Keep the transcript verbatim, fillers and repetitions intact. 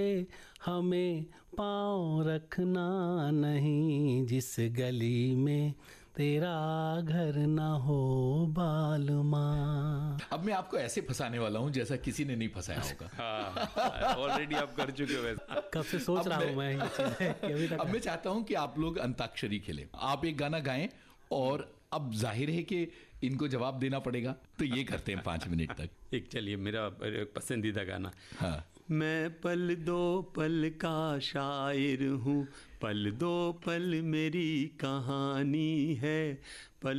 हमें पाँव रखना नहीं, जिस गली में तेरा घर ना हो बालमा। अब मैं आपको ऐसे फंसाने वाला हूँ जैसा किसी ने नहीं फंसाया होगा। हाँ, ऑलरेडी आप कर चुके हो वैसे। कब से सोच रहा हूँ मैं ये चीज़ें कि अभी तक। अब मैं चाहता हूँ कि आप लोग अंताक्षरी खेलें। आप एक गाना गाएं और अब जाहिर है कि इनको जवाब देना पड़ेगा, तो ये करते हैं पाँच मिनट तक। एक चलिए मेरा पसंदीदा गाना। हाँ। मैं पल दो पल का शायर हूँ, पल दो पल मेरी कहानी है, पल